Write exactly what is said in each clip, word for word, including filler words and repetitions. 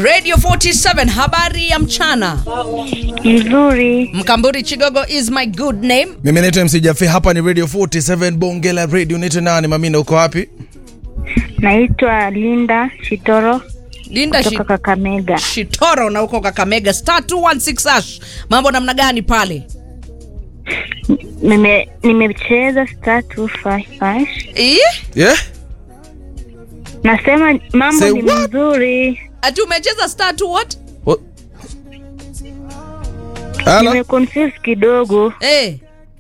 Radio forty-seven, habari ya mchana. Nzuri. Mkamburi Chigogo is my good name. Mimi naitwa M C Jaffe, hapa ni Radio forty-seven Bongela Radio. Naitwa nani mamina, uko wapi? Naitwa Linda Shitoro. Linda kutoka Kakamega. Shitoro na uko Kakamega. Star two one six hash. Mambo namna gani pale? Nime nimecheza star two five hash. Eh? Yeah? Nasema mambo Say ni what? mzuri. Ati umecheza star two what? What? Hello? Nime confuse kidogo. Eh.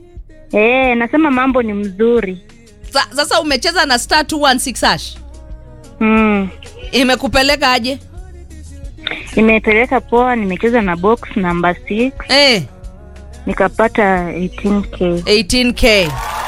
Eh, nasema mambo ni mzuri. Sa, sasa umecheza na star two one six hash. Mm. Imekupeleka aje? Nimepeleka poa, nimecheza na box number six. Eh. Nikapata eighteen K. eighteen K.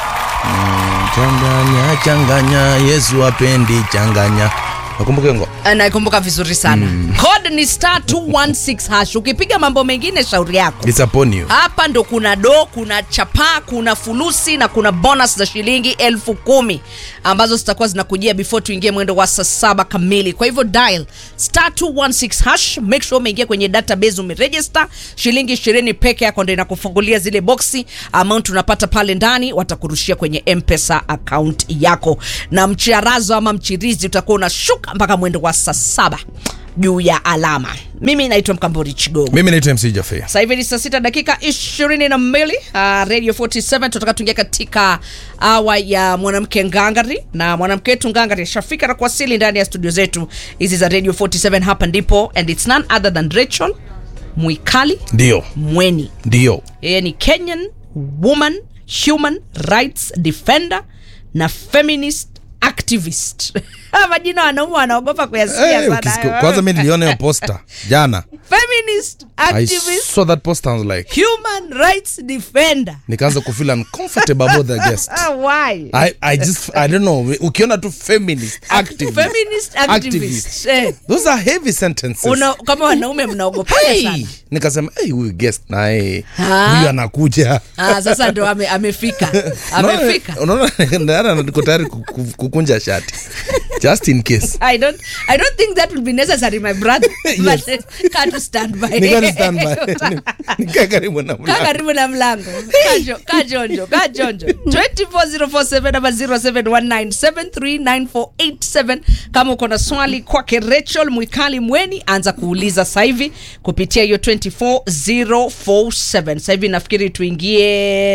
Mm, changanya, changanya, Yesu apendi changanya. Nakumbuka ngo. Naikumbuka vizuri sana. Mm. Code ni star two one six hash. Ukipiga mambo mengine shauri yako. It's upon you. Hapa ndo kuna do, kuna chapa, kuna fulusi na kuna bonus za shilingi elfu kumi ambazo zitakuwa zinakujia before tuingie mwendo wa saa saba kamili. Kwa hivyo dial star two one six hash, make sure umeingia kwenye database, umeregister. Shilingi ishirini peke yako ndio inakufungulia zile boxi. Amount unapata pale ndani, watakurushia kwenye M-Pesa account yako. Na mcharazo ama mchirizi utakuwa unashuka mpaka mwendo wa saa saba juu ya alama. Mimi naitwa Mkamburi Chigogo. Mimi naitwa M C Jaffe. Sasa hivi ni saa sita dakika ishirini na mbili. Uh, Radio forty-seven tutaka tuingia katika awa ya mwanamke ngangari, na mwanamke wetu ngangari shafika na kuwasili ndani ya studio zetu hizi za Radio forty-seven. Hapa ndipo, and it's none other than Rachel Mwikali Ndio. Mweni. Ndio. Yeye ni Kenyan woman human rights defender na feminist activist. Majina wanaume wanaogopa kuyasikia Hey, sana. ukisikia, kwanza mimi niliona hiyo poster jana. Feminist activist. I saw that poster, I was like, human rights defender. nikaanza ku feel uncomfortable about the guest. Why? I I just I don't know. Ukiona tu feminist activist. Feminist activist. Eh. Those are heavy sentences. Una, kama wanaume mnaogopa Hey! sana. Nikasema hey, huyu guest na eh Ha? huyu anakuja. Ah, sasa ndo ame, amefika. Amefika. Unaona ndio niko tayari kukunja shati. Just in case. I don't I don't think that will be necessary, my brother. Yes. But uh, can't stand by. Nika stand by. Nika karibu na mlango. Kaa karibu na mlango. Kajo, kajonjo, kajonjo. two four zero four seven ama zero seven one nine seven three nine four eight seven. Kama uko na swali kwake Rachel Mwikali Mweni, anza kuuliza sasa hivi kupitia hiyo two four zero four seven. Sasa hivi nafikiri tuingie